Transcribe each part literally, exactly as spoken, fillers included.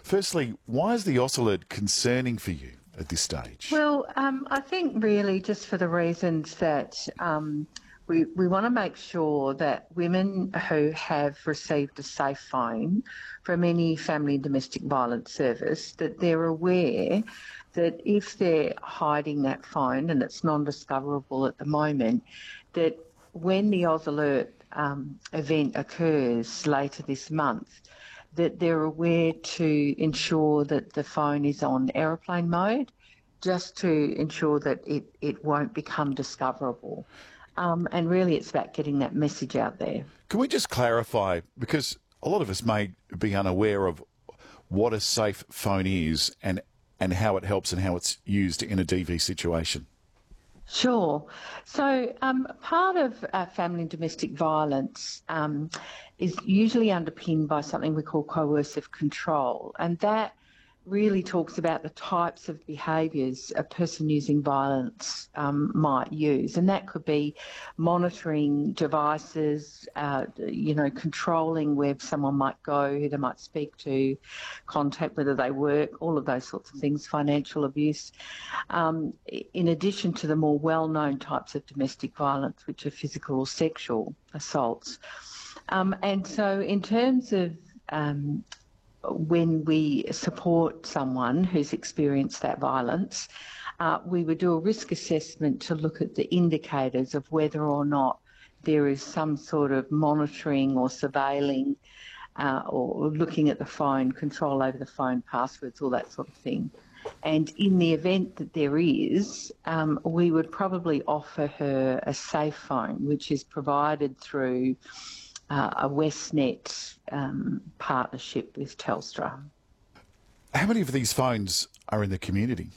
Firstly, why is the Oz Alert concerning for you at this stage? Well, um, I think really just for the reasons that um, we, we want to make sure that women who have received a safe phone from any family and domestic violence service, that they're aware that if they're hiding that phone and it's non-discoverable at the moment, that when the Oz Alert um, event occurs later this month, that they're aware to ensure that the phone is on aeroplane mode, just to ensure that it, it won't become discoverable. Um, and really it's about getting that message out there. Can we just clarify, because a lot of us may be unaware of what a safe phone is and, and how it helps and how it's used in a D V situation? Sure. So um, part of uh, family and domestic violence um, is usually underpinned by something we call coercive control, and that really talks about the types of behaviours a person using violence um, might use, and that could be monitoring devices, uh, you know, controlling where someone might go, who they might speak to, contact, whether they work, all of those sorts of things, financial abuse, um, in addition to the more well-known types of domestic violence, which are physical or sexual assaults. Um, and so in terms of um, when we support someone who's experienced that violence, uh, we would do a risk assessment to look at the indicators of whether or not there is some sort of monitoring or surveilling uh, or looking at the phone, control over the phone, passwords, all that sort of thing. And in the event that there is, um, we would probably offer her a safe phone, which is provided through Uh, a Westnet um, partnership with Telstra. How many of these phones are in the community?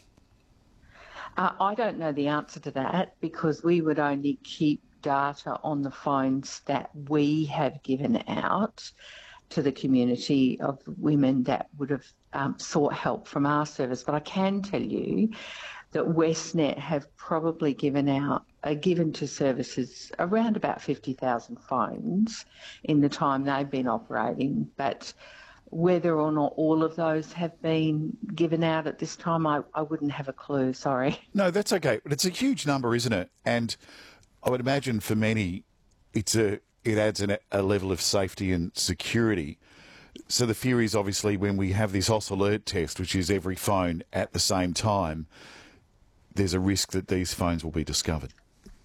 Uh, I don't know the answer to that because we would only keep data on the phones that we have given out to the community of women that would have um, sought help from our service. But I can tell you that Westnet have probably given out, uh, given to services around about fifty thousand phones in the time they've been operating. But whether or not all of those have been given out at this time, I, I wouldn't have a clue, sorry. No, that's okay. But it's a huge number, isn't it? And I would imagine for many, it's a it adds an, a level of safety and security. So the fear is obviously when we have this Oz Alert test, which is every phone at the same time, there's a risk that these phones will be discovered.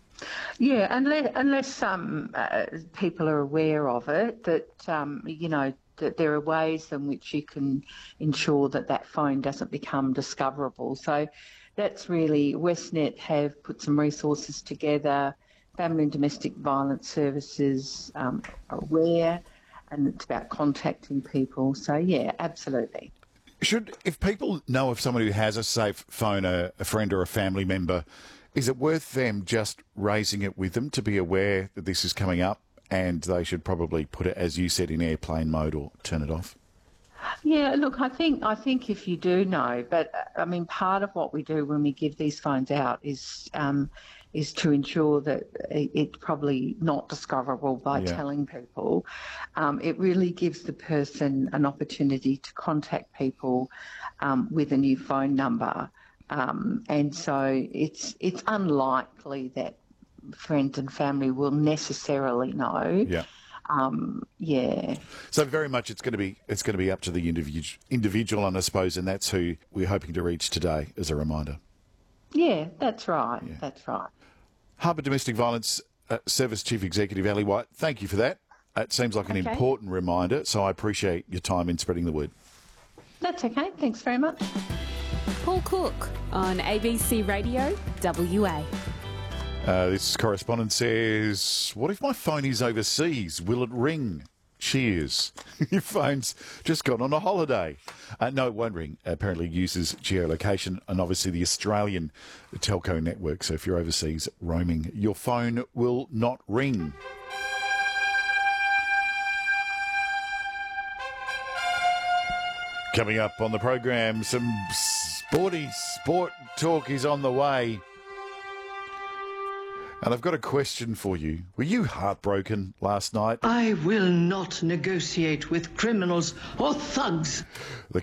Yeah, unless, unless um, uh, people are aware of it, that, um, you know, that there are ways in which you can ensure that that phone doesn't become discoverable. So that's really, Westnet have put some resources together, family and domestic violence services um, are aware, and it's about contacting people. So, yeah, absolutely. Should, if people know of someone who has a safe phone, a, a friend or a family member, is it worth them just raising it with them to be aware that this is coming up and they should probably put it, as you said, in airplane mode or turn it off? Yeah, look, I think I think if you do know, but I mean, part of what we do when we give these phones out is um, is to ensure that it's probably not discoverable by Yeah. telling people. Um, it really gives the person an opportunity to contact people um, with a new phone number, um, and so it's it's unlikely that friends and family will necessarily know. Yeah. Um, yeah. So very much it's going to be it's going to be up to the individual, individual, and I suppose, and that's who we're hoping to reach today as a reminder. Yeah, that's right. Yeah. That's right. Harbour Domestic Violence uh, Service Chief Executive Ali White, thank you for that. It seems like an Okay. important reminder, so I appreciate your time in spreading the word. That's okay. Thanks very much. Paul Cook on A B C Radio W A. Uh, this correspondent says, what if my phone is overseas? Will it ring? Cheers. Your phone's just gone on a holiday. Uh, no, it won't ring. Apparently uses geolocation and obviously the Australian telco network. So if you're overseas roaming, your phone will not ring. Coming up on the program, some sporty sport talk is on the way. And I've got a question for you. Were you heartbroken last night? I will not negotiate with criminals or thugs. The